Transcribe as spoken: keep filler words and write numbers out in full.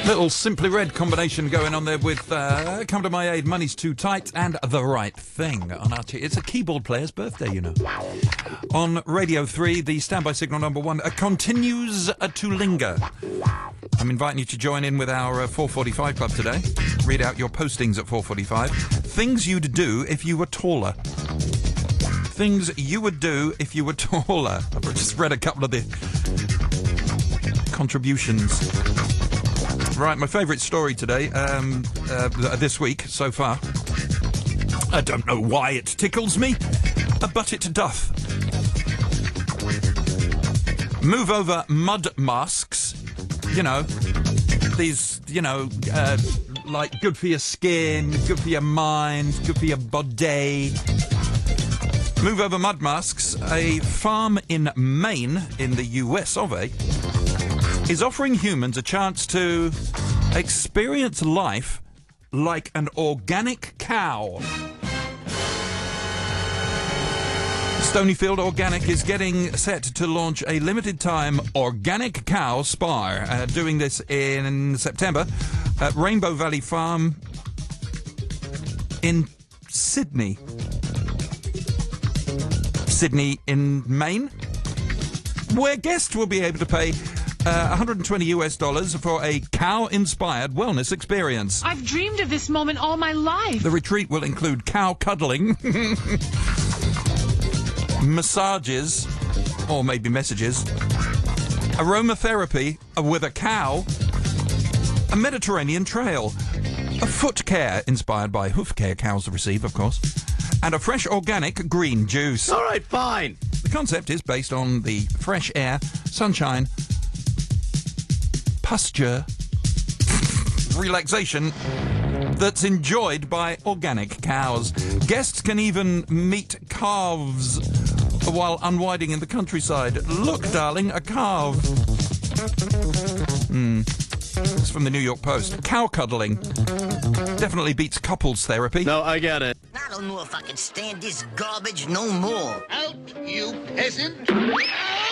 Little Simply Red combination going on there with uh, Come to My Aid, Money's Too Tight, and The Right Thing on Archie. It's a keyboard player's birthday, you know. On Radio three, the standby signal number one uh, continues uh, to linger. I'm inviting you to join in with our uh, four forty-five club today. Read out your postings at four forty-five. Things you'd do if you were taller. Things you would do if you were taller. I've just read a couple of the contributions. Right, my favourite story today, um, uh, this week so far. I don't know why it tickles me, uh, but it doth. Move over mud masks. You know, these, you know, uh, like good for your skin, good for your mind, good for your body. Move over mud masks. A farm in Maine, in the U S of A, is offering humans a chance to experience life like an organic cow. Stonyfield Organic is getting set to launch a limited-time organic cow spa. Uh, doing this in September at Rainbow Valley Farm in Sydney. Sydney in Maine, where guests will be able to pay Uh, one hundred twenty US dollars for a cow-inspired wellness experience. I've dreamed of this moment all my life. The retreat will include cow cuddling, massages, or maybe messages, aromatherapy with a cow, a Mediterranean trail, a foot care inspired by hoof care cows receive, of course, and a fresh organic green juice. All right, fine. The concept is based on the fresh air, sunshine, pasture, relaxation that's enjoyed by organic cows. Guests can even meet calves while unwinding in the countryside. Look, darling, a calf. Hmm. It's from the New York Post. Cow cuddling definitely beats couples therapy. No, I get it. I don't know if I can stand this garbage no more. Out, you peasant!